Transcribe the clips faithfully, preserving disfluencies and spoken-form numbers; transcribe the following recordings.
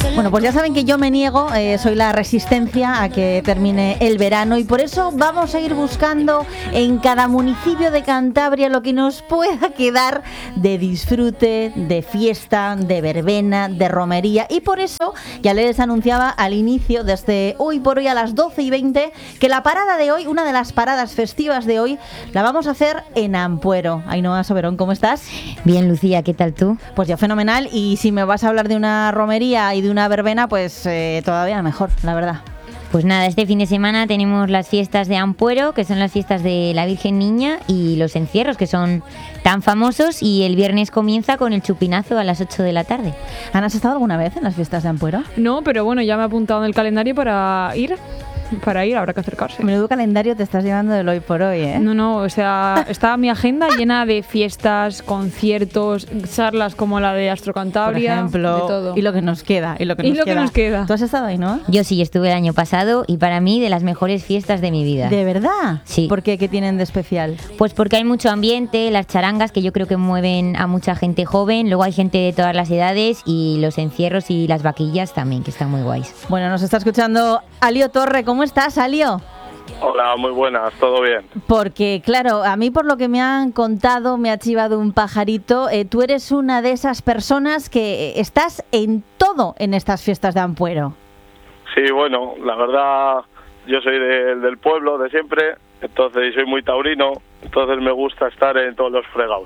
Bueno, pues ya saben que yo me niego, eh, soy la resistencia a que termine el verano y por eso vamos a ir buscando en cada municipio de Cantabria lo que nos pueda quedar de disfrute, de fiesta, de verbena, de romería, y por eso ya les anunciaba al inicio, desde hoy por hoy a las doce y veinte, que la parada de hoy, una de las paradas festivas de hoy, la vamos a hacer en Ampuero. Ainhoa Soberón, ¿cómo estás? Bien, Lucía, ¿qué tal tú? Pues yo fenomenal, y si me vas a hablar de una romería y de una verbena, pues eh, todavía mejor, la verdad. Pues nada, este fin de semana tenemos las fiestas de Ampuero, que son las fiestas de la Virgen Niña, y los encierros, que son tan famosos, y el viernes comienza con el chupinazo a las ocho de la tarde. Ana, ¿has estado alguna vez en las fiestas de Ampuero? No, pero bueno, ya me he apuntado en el calendario para ir. Para ir habrá que acercarse. Menudo calendario te estás llevando del hoy por hoy, ¿eh? No, no, o sea, está mi agenda llena de fiestas, conciertos, charlas como la de Astro Cantabria, por ejemplo, de todo. Y lo que nos queda, y lo que, y nos, lo queda. que nos queda. ¿Tú has estado ahí, no? Yo sí, estuve el año pasado, y para mí de las mejores fiestas de mi vida. ¿De verdad? Sí. ¿Por qué? ¿Qué tienen de especial? Pues porque hay mucho ambiente, las charangas, que yo creo que mueven a mucha gente joven, luego hay gente de todas las edades, y los encierros y las vaquillas también, que están muy guays. Bueno, nos está escuchando Alio Torre. ¿Cómo estás, Alio? Hola, muy buenas, ¿todo bien? Porque, claro, a mí por lo que me han contado, me ha chivado un pajarito, eh, tú eres una de esas personas que estás en todo en estas fiestas de Ampuero. Sí, bueno, la verdad, yo soy de, del pueblo, de siempre, entonces y soy muy taurino, entonces me gusta estar en todos los fregados.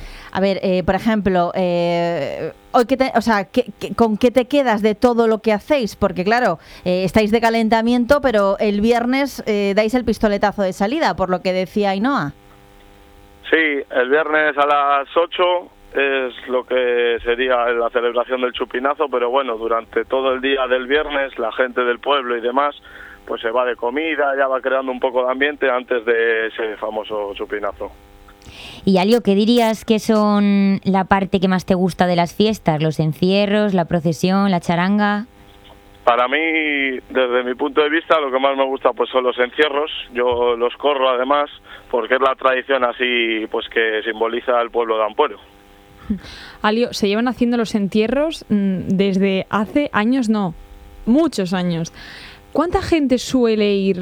A ver, eh, por ejemplo, eh, hoy que te, o sea, ¿qué, qué, ¿con qué te quedas de todo lo que hacéis? Porque claro, eh, estáis de calentamiento, pero el viernes eh, dais el pistoletazo de salida, por lo que decía Ainhoa. Sí, el viernes a las ocho es lo que sería la celebración del chupinazo, pero bueno, durante todo el día del viernes la gente del pueblo y demás pues se va de comida, ya va creando un poco de ambiente antes de ese famoso chupinazo. Y Alio, ¿qué dirías que son la parte que más te gusta de las fiestas? ¿Los encierros, la procesión, la charanga? Para mí, desde mi punto de vista, lo que más me gusta pues son los encierros. Yo los corro además porque es la tradición así pues que simboliza el pueblo de Ampuero. Alio, se llevan haciendo los entierros mmm, desde hace años, no, muchos años. ¿Cuánta gente suele ir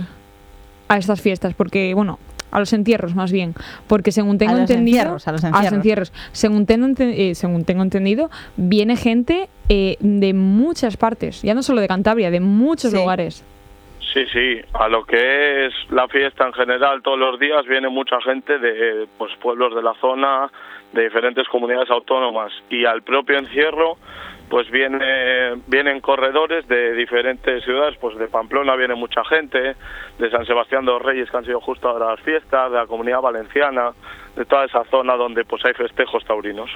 a estas fiestas? Porque, bueno, a los entierros más bien, porque según tengo a los entendido, encierros, a los encierros, a los encierros según tengo, eh, según tengo entendido, viene gente eh, de muchas partes, ya no solo de Cantabria, de muchos sí. lugares. Sí, sí, a lo que es la fiesta en general todos los días viene mucha gente de pues pueblos de la zona, de diferentes comunidades autónomas, y al propio encierro pues viene vienen corredores de diferentes ciudades, pues de Pamplona viene mucha gente, de San Sebastián de los Reyes, que han sido justo ahora las fiestas, de la Comunidad Valenciana, de toda esa zona donde pues hay festejos taurinos.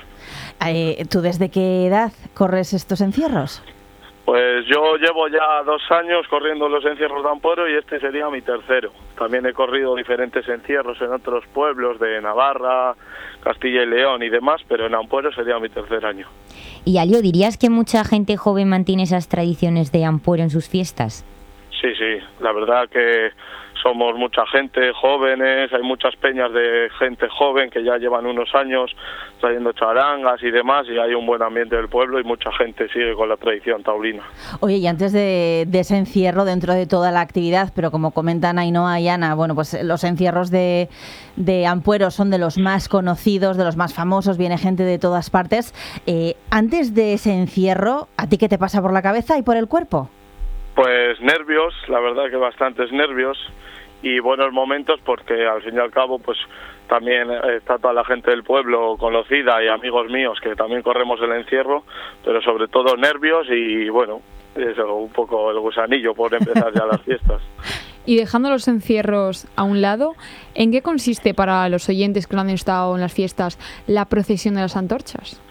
Eh, ¿Tú desde qué edad corres estos encierros? Pues yo llevo ya dos años corriendo los encierros de Ampuero y este sería mi tercero. También he corrido diferentes encierros en otros pueblos de Navarra, Castilla y León y demás, pero en Ampuero sería mi tercer año. Y Alio, ¿dirías que mucha gente joven mantiene esas tradiciones de Ampuero en sus fiestas? Sí, sí, la verdad que somos mucha gente, jóvenes, hay muchas peñas de gente joven que ya llevan unos años trayendo charangas y demás, y hay un buen ambiente del pueblo y mucha gente sigue con la tradición taurina. Oye, y antes de, de ese encierro dentro de toda la actividad, pero como comentan Ainhoa y Ana, bueno, pues los encierros de, de Ampuero son de los más conocidos, de los más famosos, viene gente de todas partes. Eh, antes de ese encierro, ¿a ti qué te pasa por la cabeza y por el cuerpo? Pues nervios, la verdad que bastantes nervios y buenos momentos, porque al fin y al cabo pues también está toda la gente del pueblo conocida y amigos míos que también corremos el encierro, pero sobre todo nervios y bueno, eso, un poco el gusanillo por empezar ya las fiestas. Y dejando los encierros a un lado, ¿en qué consiste para los oyentes que no han estado en las fiestas la procesión de las antorchas?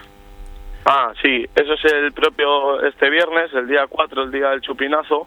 Ah, sí, eso es el propio este viernes, el día cuatro, el día del chupinazo.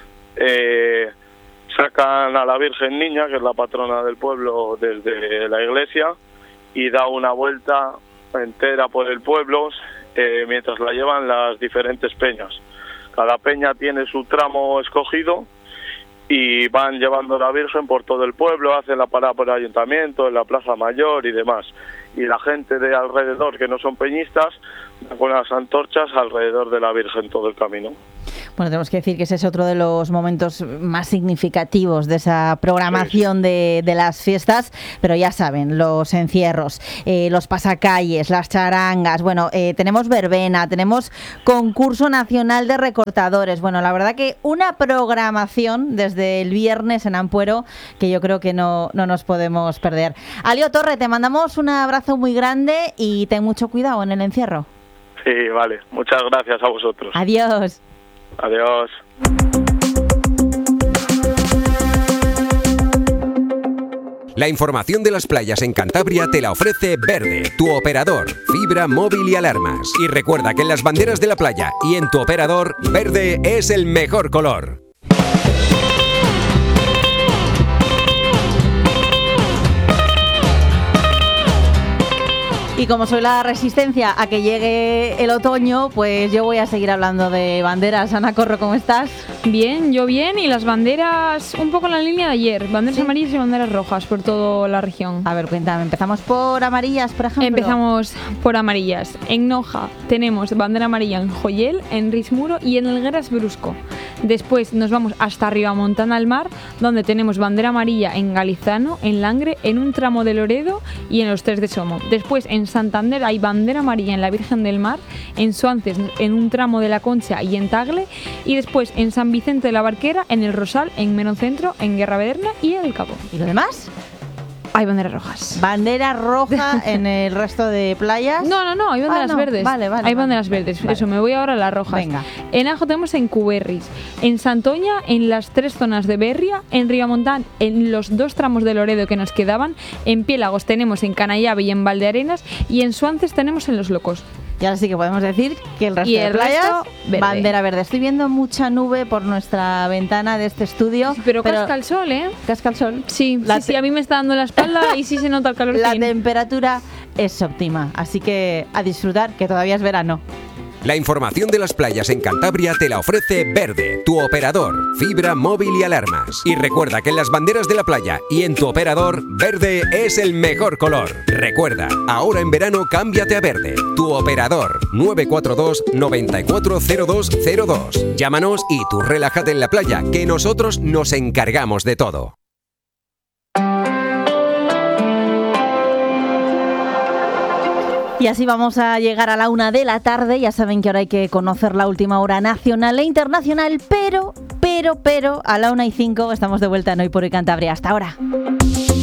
Eh, sacan a la Virgen Niña, que es la patrona del pueblo, desde la iglesia y da una vuelta entera por el pueblo eh, mientras la llevan las diferentes peñas. Cada peña tiene su tramo escogido y van llevando a la Virgen por todo el pueblo, hacen la parada por el ayuntamiento, en la Plaza Mayor y demás. y la gente de alrededor que no son peñistas con las antorchas alrededor de la Virgen todo el camino. Bueno, tenemos que decir que ese es otro de los momentos más significativos de esa programación de, de las fiestas, pero ya saben, los encierros, eh, los pasacalles, las charangas, bueno, eh, tenemos verbena, tenemos concurso nacional de recortadores, bueno, la verdad que una programación desde el viernes en Ampuero que yo creo que no, no nos podemos perder. Alio Torre, te mandamos un abrazo muy grande y ten mucho cuidado en el encierro. Sí, vale, muchas gracias a vosotros. Adiós. Adiós. La información de las playas en Cantabria te la ofrece Verde, tu operador, fibra, móvil y alarmas. Y recuerda que en las banderas de la playa y en tu operador, verde es el mejor color. Y como soy la resistencia a que llegue el otoño, pues yo voy a seguir hablando de banderas. Ana Corro, ¿cómo estás? Bien, yo bien, y las banderas un poco en la línea de ayer, banderas ¿Sí? amarillas y banderas rojas por toda la región. A ver, cuéntame, ¿empezamos por amarillas, por ejemplo? Empezamos por amarillas. En Noja tenemos bandera amarilla en Joyel, en Rismuro y en Elgueras Brusco. Después nos vamos hasta Ribamontana al Mar, donde tenemos bandera amarilla en Galizano, en Langre, en un tramo de Loredo y en los Tres de Somo. Después en Santander hay bandera amarilla en la Virgen del Mar, en Suances, en un tramo de la Concha y en Tagle, y después en San Vicente de la Barquera, en el Rosal, en Menocentro, en Guerra Bederna y en el Cabo. ¿Y lo demás? Hay banderas rojas. ¿Bandera roja en el resto de playas? No, no, no, hay banderas ah, no. verdes. Vale, vale. Hay vale, banderas vale, verdes. vale. Eso, me voy ahora a las rojas. Venga. En Ajo tenemos en Cuberris, en Santoña, en las tres zonas de Berria, en Ribamontán, en los dos tramos de Loredo que nos quedaban, en Piélagos tenemos en Canallave y en Valdearenas, y en Suances tenemos en Los Locos. Y ahora sí que podemos decir que el resto y de el playas, resto, verde. Bandera verde. Estoy viendo mucha nube por nuestra ventana de este estudio. Sí, pero, pero casca el sol, ¿eh? Casca el sol. Sí, la sí, sí, a mí me está dando la espalda y sí se nota el calor. La temperatura es óptima, así que a disfrutar, que todavía es verano. La información de las playas en Cantabria te la ofrece Verde, tu operador, fibra, móvil y alarmas. Y recuerda que en las banderas de la playa y en tu operador, verde es el mejor color. Recuerda, ahora en verano cámbiate a Verde, tu operador, nueve cuatro dos, nueve cuatro cero dos cero dos. Llámanos y tú relájate en la playa, que nosotros nos encargamos de todo. Y así vamos a llegar a la una de la tarde. Ya saben que ahora hay que conocer la última hora nacional e internacional, pero, pero, pero, a la una y cinco estamos de vuelta en Hoy por Hoy Cantabria. Hasta ahora.